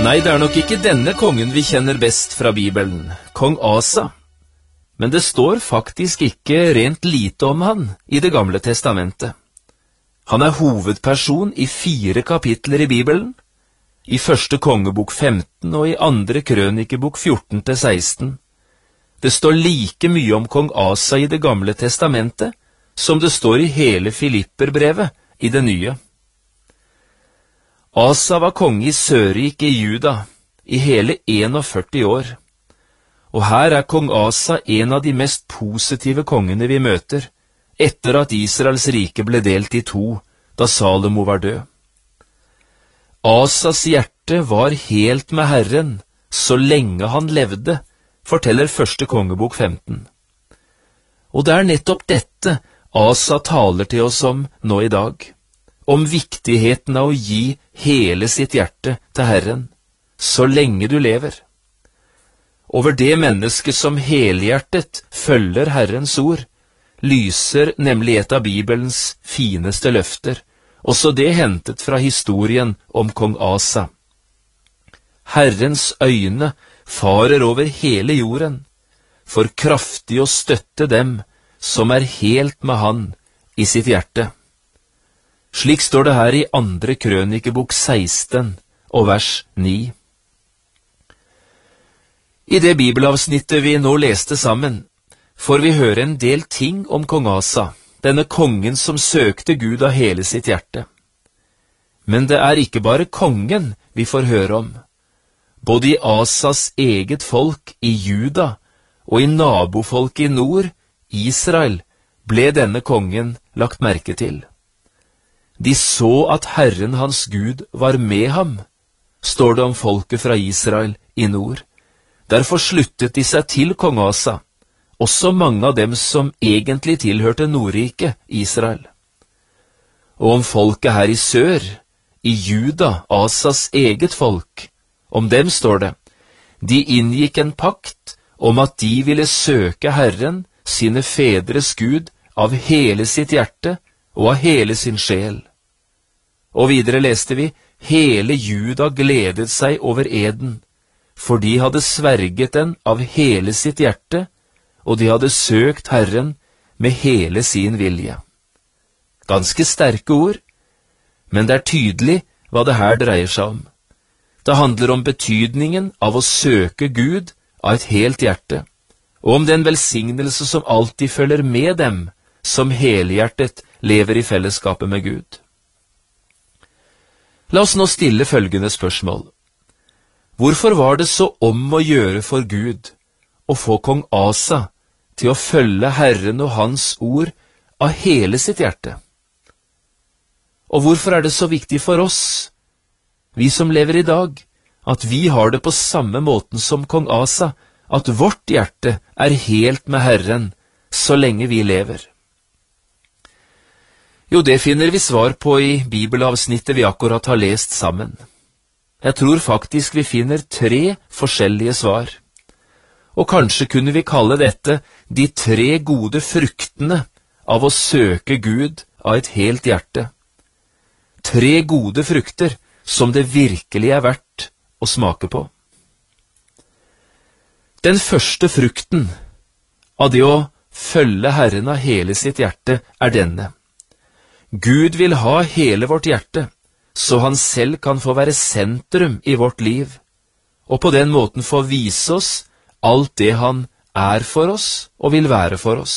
Nei, det er nok ikke denne kongen vi kjenner best fra Bibelen, kong Asa. Men det står faktisk ikke rent lite om han i Det gamle testamentet. Han er hovedperson i 4 kapitler i Bibelen, i første kongebok 15 og i andre krønikebok 14-16. Det står like mye om kong Asa i Det gamle testamentet som det står i hele Filipperbrevet i det nye. Asa var konge i Sørriket i Juda i hele 41 år, og her er kong Asa en av de mest positive kongene vi møter, etter at Israels rike ble delt i 2 da Salomo var død. Asas hjerte var helt med Herren så lenge han levde, forteller første kongebok 15. Og det er nettopp dette Asa taler til oss om nå i dag, om viktigheten av å gi hele sitt hjerte til Herren, så lenge du lever. Over det mennesket som helhjertet følger Herrens ord, lyser nemlig et av Bibelens fineste løfter, også det hentet fra historien om kong Asa. Herrens øyne farer over hele jorden, for kraftig å støtte dem som er helt med han i sitt hjerte. Slik står det her i andre krønikebok 16 og vers 9. I det bibelavsnittet vi nå leste sammen, får vi høre en del ting om kong Asa, denne kongen som søkte Gud av hele sitt hjerte. Men det er ikke bare kongen vi får høre om. Både i Asas eget folk i Juda og i nabofolket i nord, Israel, ble denne kongen lagt merke til. De så at Herren hans Gud var med ham, står det om folket fra Israel i nord. Derfor sluttet de seg til kong Asa, også mange av dem som egentlig tilhørte Nordriket, Israel. Og om folket her i sør, i Juda, Asas eget folk, om dem står det, de inngikk en pakt om at de ville søke Herren, sine fedres Gud, av hele sitt hjerte og av hele sin sjel. Og videre leste vi, hele Juda gledet seg over eden, for de hadde sverget den av hele sitt hjerte, og de hadde søkt Herren med hele sin vilje. Ganske sterke ord, men det er tydelig hva det her dreier seg om. Det handler om betydningen av å søke Gud av et helt hjerte, og om den velsignelse som alltid følger med dem som helhjertet lever i fellesskapet med Gud. La oss nå stille følgende spørsmål. Hvorfor var det så om å gjøre for Gud å få kong Asa til å følge Herren og hans ord av hele sitt hjerte? Og hvorfor er det så viktig for oss, vi som lever i dag, at vi har det på samme måten som kong Asa, at vårt hjerte er helt med Herren så lenge vi lever? Jo, det finner vi svar på i bibelavsnittet vi akkurat har lest sammen. Jeg tror faktisk vi finner 3 forskjellige svar. Og kanskje kunne vi kalle dette de 3 gode fruktene av å søke Gud av et helt hjerte. 3 gode frukter som det virkelig er verdt å smake på. Den første frukten av det å følge Herren av hele sitt hjerte er denne. Gud vil ha hele vårt hjerte, så han selv kan få være sentrum i vårt liv, og på den måten få vise oss alt det han er for oss og vil være for oss.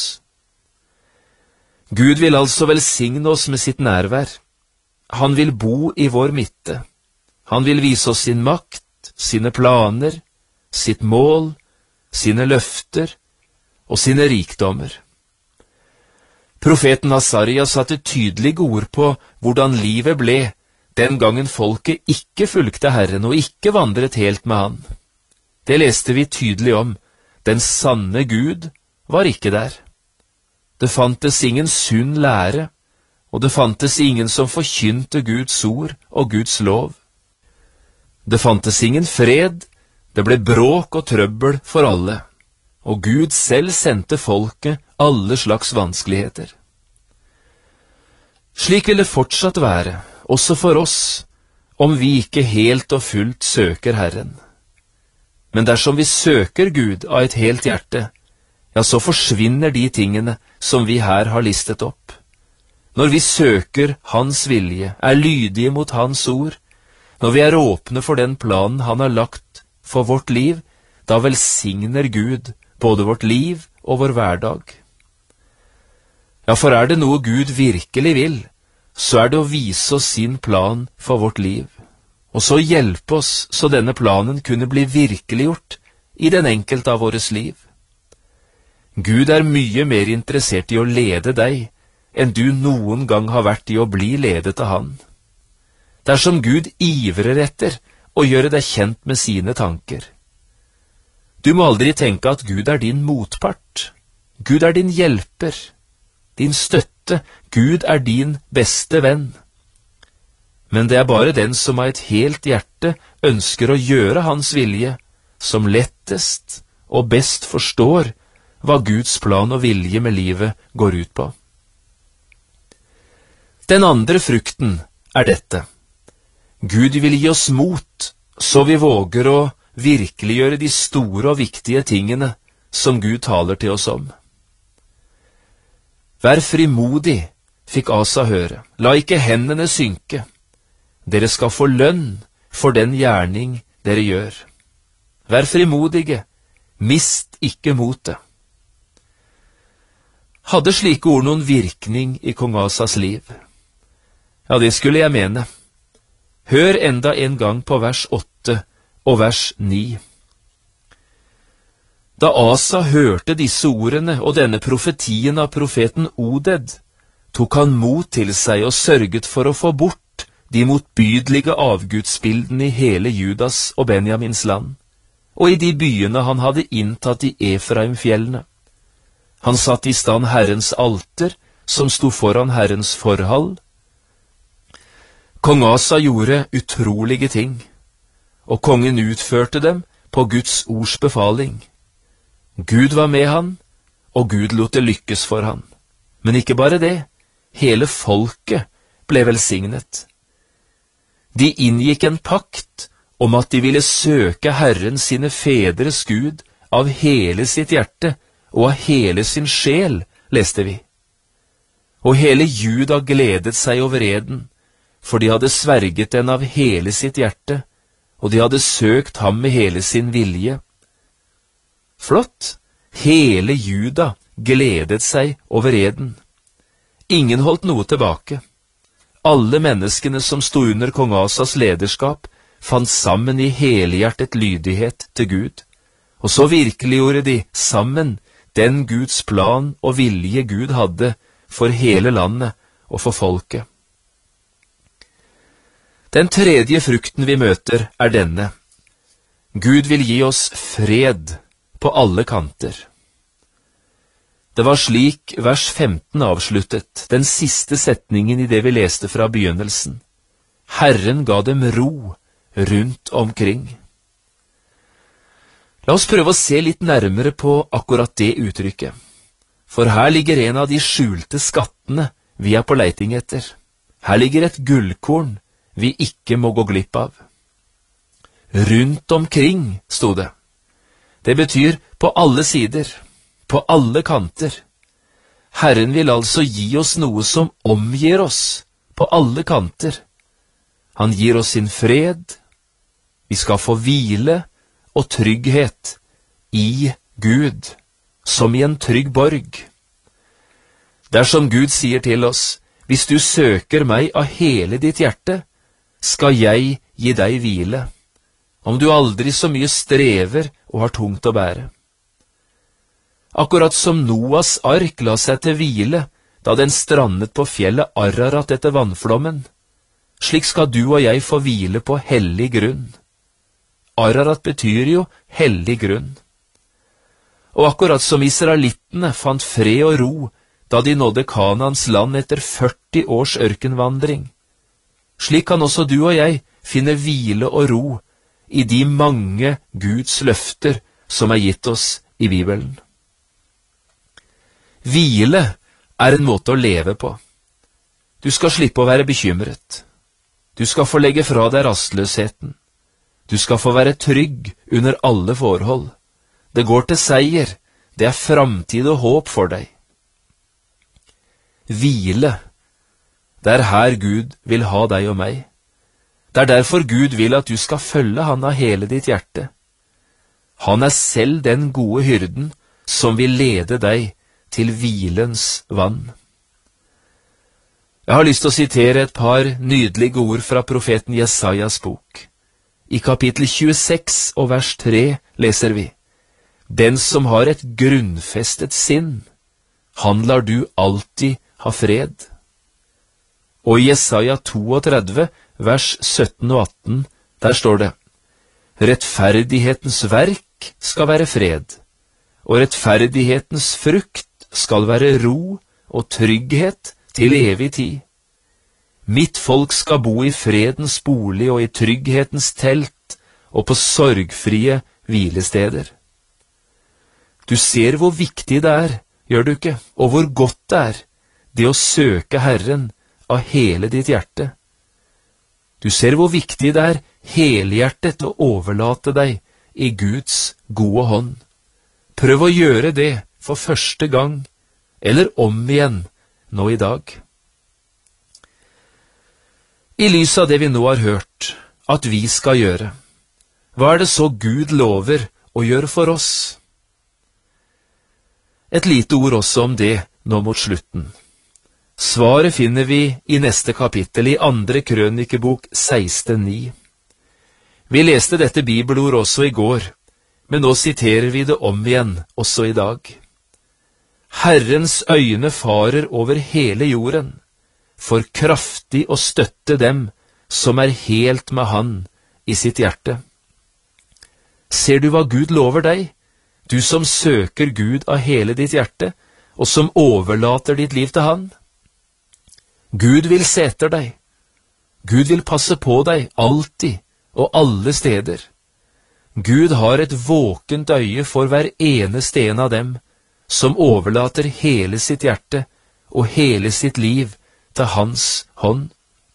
Gud vil altså velsigne oss med sitt nærvær. Han vil bo i vår midte. Han vil vise oss sin makt, sine planer, sitt mål, sine løfter og sine rikdommer. Profeten Hasaria satte tydelige ord på hvordan livet ble den gangen folket ikke fulgte Herren og ikke vandret helt med han. Det leste vi tydelig om. Den sanne Gud var ikke der. Det fantes ingen sunn lære, og det fantes ingen som forkynte Guds ord og Guds lov. Det fantes ingen fred, det ble bråk og trøbbel for alle, og Gud selv sendte folket alle slags vanskeligheter. Slik vil det fortsatt være, også for oss, om vi ikke helt og fullt søker Herren. Men dersom vi søker Gud av et helt hjerte, ja, så forsvinner de tingene som vi her har listet opp. Når vi søker Hans vilje, er lydige mot Hans ord, når vi er åpne for den planen Han har lagt for vårt liv, da velsigner Gud både vårt liv og vår hverdag. Ja, for er det noe Gud virkelig vil, så er det å vise oss sin plan for vårt liv, og så hjelpe oss så denne planen kunne bli virkeliggjort i den enkelte av våres liv. Gud er mye mer interessert i å lede deg enn du noen gang har vært i å bli ledet av Han. Dersom Gud ivrer etter å gjøre deg kjent med sine tanker. Du må aldri tenke at Gud er din motpart. Gud er din hjelper, din støtte. Gud er din beste venn. Men det er bare den som av et helt hjerte ønsker å gjøre Hans vilje, som lettest og best forstår hva Guds plan og vilje med livet går ut på. Den andre frukten er dette. Gud vil gi oss mot, så vi våger å virkeliggjøre de store og viktige tingene som Gud taler til oss om. Vær frimodig, fikk Asa høre, la ikke hendene synke. Dere skal få lønn for den gjerning dere gjør. Vær frimodige, mist ikke motet. Hadde slike ord noen virkning i kong Asas liv? Ja, det skulle jeg mene. Hør enda en gang på vers 8 og vers 9. Da Asa hørte disse ordene og denne profetien av profeten Oded, tok han mot til seg og sørget for å få bort de motbydelige avgudsbildene i hele Judas og Benjamins land, og i de byene han hadde inntatt i Efraimfjellene. Han satt i stand Herrens alter, som sto foran Herrens forhall. Kong Asa gjorde utrolige ting, og kongen utførte dem på Guds ords befaling. Gud var med han, og Gud lot det lykkes for han. Men ikke bare det, hele folket ble velsignet. De inngikk en pakt om at de ville søke Herren sine fedres Gud av hele sitt hjerte og av hele sin sjel, leste vi. Og hele Juda gledet seg over eden, for de hadde sverget den av hele sitt hjerte, og de hadde søkt ham med hele sin vilje. Flott! Hele Juda gledet seg over eden. Ingen holdt noe tilbake. Alle menneskene som stod under kong Asas lederskap, fant sammen i helhjertet lydighet til Gud, og så virkeliggjorde de sammen den Guds plan og vilje Gud hadde for hele landet og for folket. Den tredje frukten vi møter er denne. Gud vil gi oss fred på alle kanter. Det var slik vers 15 avsluttet, den siste setningen i det vi leste fra begynnelsen. Herren ga dem ro rundt omkring. La oss prøve å se litt nærmere på akkurat det uttrykket, for her ligger en av de skjulte skattene vi er på leiting etter. Her ligger et gullkorn vi ikke må gå glipp av. Rundt omkring, sto det. Det betyr på alle sider, på alle kanter. Herren vil altså gi oss noe som omgir oss på alle kanter. Han gir oss sin fred, vi skal få hvile og trygghet i Gud, som i en trygg borg. Dersom Gud sier til oss, hvis du søker meg av hele ditt hjerte, skal jeg gi deg hvile, om du aldri så mye strever og har tungt å bære. Akkurat som Noas ark la seg til hvile da den strandet på fjellet Ararat etter vannflommen, slik skal du og jeg få hvile på hellig grunn. Ararat betyr jo hellig grunn. Og akkurat som israelittene fant fred og ro da de nådde Kanaans land etter 40 års ørkenvandring, slik kan også du og jeg finne hvile og ro i de mange Guds løfter som er gitt oss i Bibelen. Hvile er en måte å leve på. Du skal slippe å være bekymret. Du skal få legge fra deg rastløsheten. Du skal få være trygg under alle forhold. Det går til seier. Det er framtid og håp for deg. Hvile. Det er her Gud vil ha deg og meg. Det er derfor Gud vil at du skal følge han av hele ditt hjerte. Han er selv den gode hyrden som vil lede deg til hvilens vann. Jeg har lyst til å sitere et par nydelige ord fra profeten Jesajas bok. I kapittel 26 og vers 3 leser vi: Den som har et grunnfestet sinn, han lar du alltid ha fred. Og i Jesaja 32, vers 17 og 18, der står det: Rettferdighetens verk skal være fred, og rettferdighetens frukt skal være ro og trygghet til evig tid. Mitt folk skal bo i fredens bolig og i trygghetens telt og på sorgfrie hvilesteder. Du ser hvor viktig det er, gjør du ikke, og hvor godt det er, det å søke Herren av hele ditt hjerte. Du ser hvor viktig det er helhjertet å overlate deg i Guds gode hånd. Prøv å gjøre det for første gang, eller om igjen nå i dag. I lys av det vi nå har hørt at vi skal gjøre, hva er det så Gud lover å gjøre for oss? Et lite ord også om det nå mot slutten. Svaret finner vi i neste kapittel i 2. Krønikebok 16:9. Vi leste dette bibelord også i går, men nå siterer vi det om igjen også i dag. Herrens øyne farer over hele jorden, for kraftig å støtte dem som er helt med han i sitt hjerte. Ser du hva Gud lover deg, du som søker Gud av hele ditt hjerte, og som overlater ditt liv til han? Gud vil se etter deg. Gud vil passe på deg alltid og alle steder. Gud har et våkent øye for hver eneste en av dem som overlater hele sitt hjerte og hele sitt liv til hans hånd.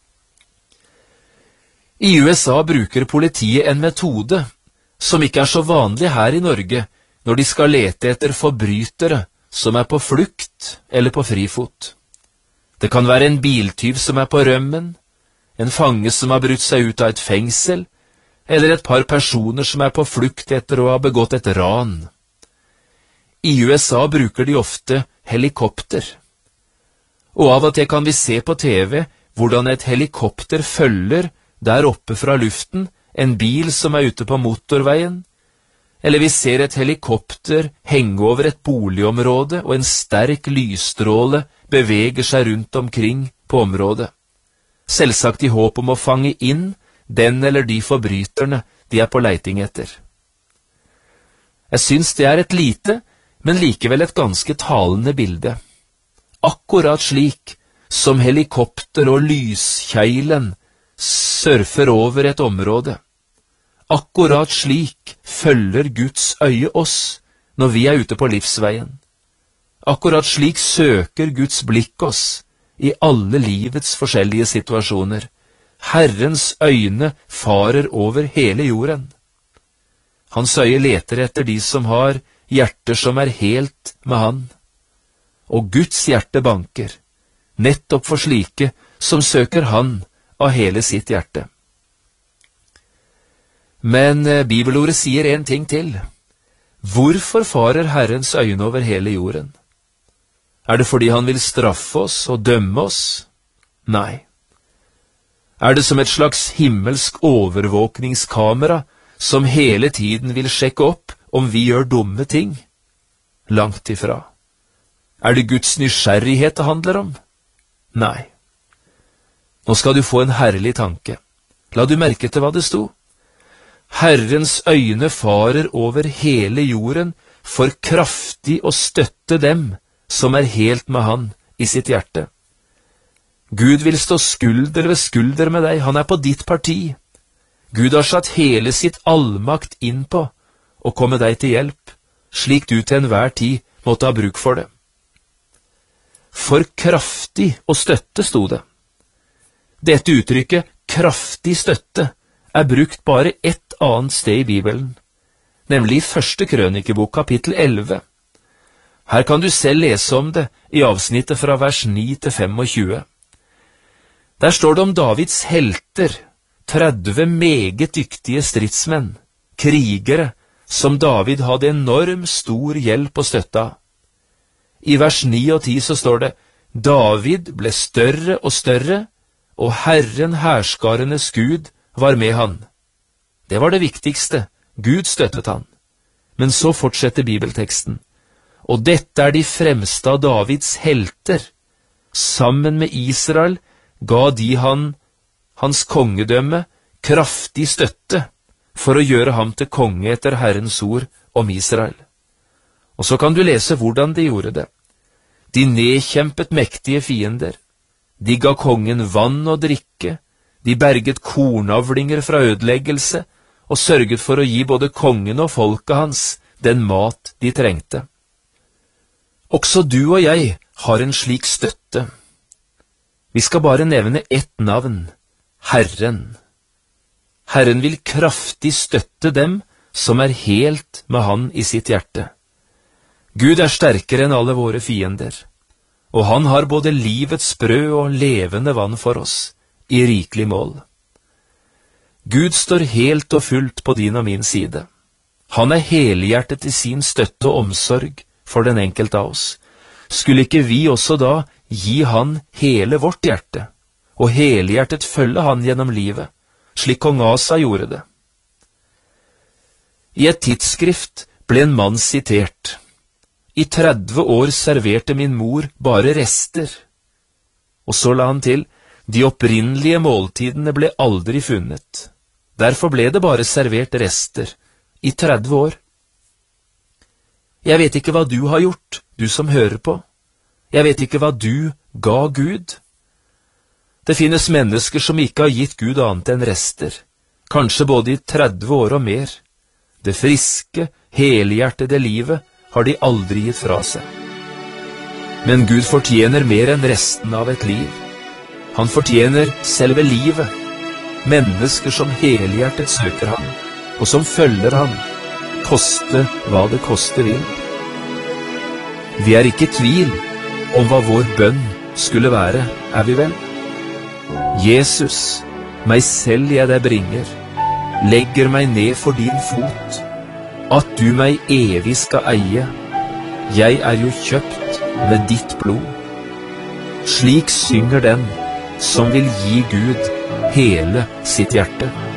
I USA bruker politiet en metode som ikke er så vanlig her i Norge når de skal lete etter forbrytere som er på flukt eller på frifot. Det kan være en biltyv som er på rømmen, en fange som har brutt seg ut av et fengsel, eller et par personer som er på flukt etter å ha begått et ran. I USA bruker de ofte helikopter. Og av og til kan vi se på TV hvordan et helikopter følger der oppe fra luften en bil som er ute på motorveien, eller vi ser et helikopter henge over et boligområde og en sterk lysstråle beveger seg rundt omkring på området, selvsagt i håp om å fange inn den eller de forbryterne de er på leiting etter. Jeg synes det er et lite, men likevel et ganske talende bilde. Akkurat slik som helikopter og lyskjeilen surfer over et område. Akkurat slik følger Guds øye oss når vi er ute på livsveien. Akkurat slik søker Guds blikk oss i alle livets forskjellige situasjoner. Herrens øyne farer over hele jorden. Hans øye leter etter de som har hjerter som er helt med han. Og Guds hjerte banker, nettopp for slike som søker han av hele sitt hjerte. Men bibelordet sier en ting til. Hvorfor farer Herrens øyne over hele jorden? Er det fordi han vil straffe oss og dømme oss? Nei. Er det som et slags himmelsk overvåkningskamera som hele tiden vil sjekke opp om vi gjør dumme ting? Langt ifra. Er det Guds nysgjerrighet det handler om? Nei. Nå skal du få en herlig tanke. La du merke til hva det sto? Herrens øyne farer over hele jorden for kraftig å støtte dem som er helt med han i sitt hjerte. Gud vil stå skulder ved skulder med deg, han er på ditt parti. Gud har satt hele sitt allmakt inn på å komme deg til hjelp, slik du til enhver tid måtte ha bruk for det. For kraftig å støtte, sto det. Dette uttrykket, kraftig støtte er brukt bare ett annet sted i Bibelen, nemlig i 1. Krønikebok kapittel 11. Her kan du selv lese om det i avsnittet fra vers 9 til 25. Der står det om Davids helter, 30 meget dyktige stridsmenn, krigere, som David hadde enorm stor hjelp og støtte av. I vers 9 og 10 så står det, David ble større og større, og Herren herskarenes Gud var med han. Det var det viktigste, Gud støttet han. Men så fortsetter bibelteksten. Og dette er de fremste av Davids helter. Sammen med Israel ga de hans kongedømme kraftig støtte for å gjøre ham til konge etter Herrens ord om Israel. Og så kan du lese hvordan de gjorde det. De nedkjempet mektige fiender. De ga kongen vann og drikke. De berget kornavlinger fra ødeleggelse og sørget for å gi både kongen og folket hans den mat de trengte. Også du og jeg har en slik støtte. Vi skal bare nevne ett navn, Herren. Herren vil kraftig støtte dem som er helt med han i sitt hjerte. Gud er sterkere enn alle våre fiender, og han har både livets brød og levende vann for oss, i rikelig mål. Gud står helt og fullt på din og min side. Han er helhjertet i sin støtte og omsorg for den enkelte av oss. Skulle ikke vi også da gi han hele vårt hjerte, og helhjertet følge han gjennom livet, slik kong Asa gjorde det? I et tidsskrift ble en mann sitert. I 30 år serverte min mor bare rester. Og så la han til, de opprinnelige måltidene ble aldri funnet. Derfor ble det bare servert rester i 30 år. Jeg vet ikke hva du har gjort, du som hører på. Jeg vet ikke hva du ga Gud. Det finnes mennesker som ikke har gitt Gud annet enn rester, kanskje både i 30 år og mer. Det friske, helhjertede livet har de aldri gitt fra seg. Men Gud fortjener mer enn resten av et liv. Han fortjener selve livet, mennesker som helhjertet søker ham, og som følger ham, koste hva det koste vil. Vi er ikke i tvil om hva vår bønn skulle være, er vi vel? Jesus, meg selv jeg deg bringer, legger meg ned for din fot, at du meg evig skal eie. Jeg er jo kjøpt med ditt blod. Slik synger den som vil gi Gud hele sitt hjerte.